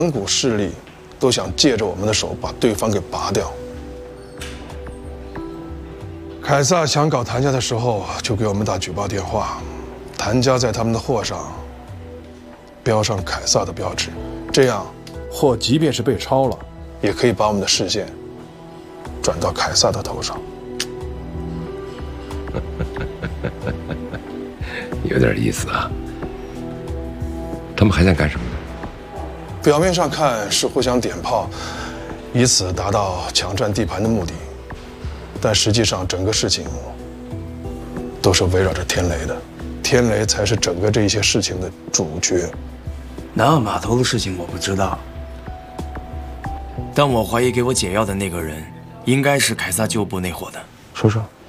蒙古势力都想借着我们的手把对方给拔掉。凯撒想搞谭家的时候，就给我们打举报电话，谭家在他们的货上标上凯撒的标志，这样货即便是被抄了，也可以把我们的视线转到凯撒的头上。 有点意思啊。他们还想干什么呢？ 表面上看是互相点炮，以此达到抢占地盘的目的，但实际上整个事情都是围绕着天雷的，天雷才是整个这一些事情的主角。 南岸码头的事情我不知道，但我怀疑给我解药的那个人应该是凯撒旧部那伙的。 说说。